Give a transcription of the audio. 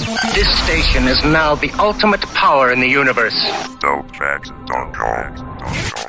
This station is now the ultimate power in the universe. Dopefacts.com.